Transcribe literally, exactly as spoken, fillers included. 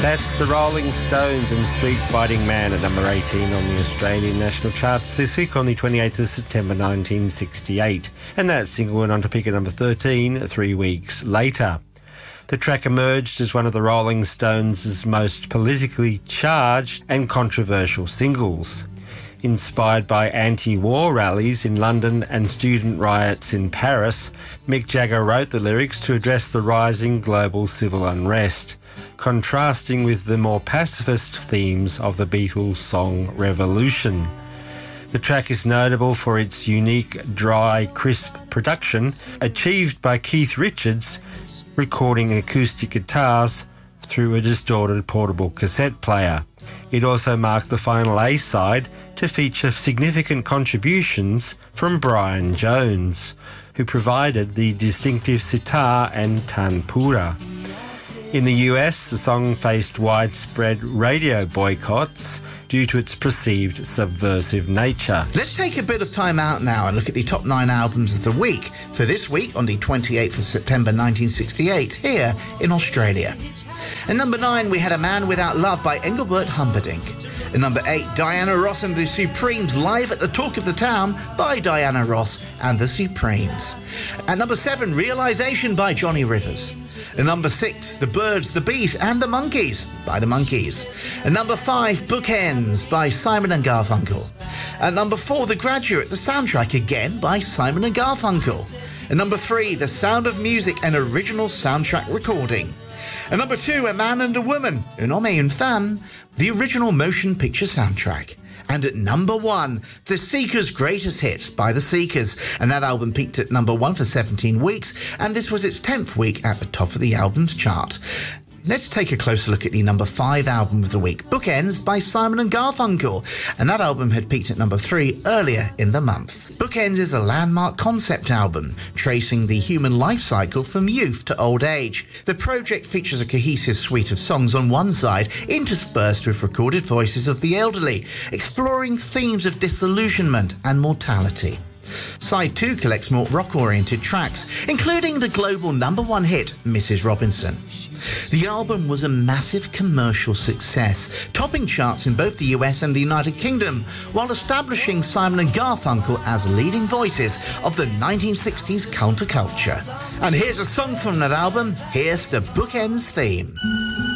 That's the Rolling Stones and Street Fighting Man at number eighteen on the Australian national charts this week on the twenty-eighth of September nineteen sixty-eight. And that single went on to peak at number thirteen three weeks later. The track emerged as one of the Rolling Stones' most politically charged and controversial singles. Inspired by anti-war rallies in London and student riots in Paris, Mick Jagger wrote the lyrics to address the rising global civil unrest, contrasting with the more pacifist themes of the Beatles' song Revolution. The track is notable for its unique, dry, crisp production, achieved by Keith Richards, recording acoustic guitars through a distorted portable cassette player. It also marked the final A-side to feature significant contributions from Brian Jones, who provided the distinctive sitar and tanpura. In the U S, the song faced widespread radio boycotts due to its perceived subversive nature. Let's take a bit of time out now and look at the top nine albums of the week for this week on the twenty-eighth of September nineteen sixty-eight here in Australia. At number nine, we had A Man Without Love by Engelbert Humperdinck. At number eight, Diana Ross and the Supremes live at the Talk of the Town by Diana Ross and the Supremes. At number seven, Realisation by Johnny Rivers. At number six, The Birds, the Bees and the Monkeys by the Monkeys. At number five, Bookends by Simon and Garfunkel. At number four, The Graduate, the soundtrack again by Simon and Garfunkel. At number three, The Sound of Music, an original soundtrack recording. At number two, A Man and a Woman, Un Homme et une Femme, the original motion picture soundtrack. And at number one, The Seekers' Greatest Hits by The Seekers. And that album peaked at number one for seventeen weeks, and this was its tenth week at the top of the albums chart. Let's take a closer look at the number five album of the week, Bookends by Simon and Garfunkel, and that album had peaked at number three earlier in the month. Bookends is a landmark concept album, tracing the human life cycle from youth to old age. The project features a cohesive suite of songs on one side, interspersed with recorded voices of the elderly, exploring themes of disillusionment and mortality. Side two collects more rock-oriented tracks, including the global number one hit, Missus Robinson. The album was a massive commercial success, topping charts in both the U S and the United Kingdom, while establishing Simon and Garfunkel as leading voices of the nineteen sixties counterculture. And here's a song from that album. Here's the Bookends theme.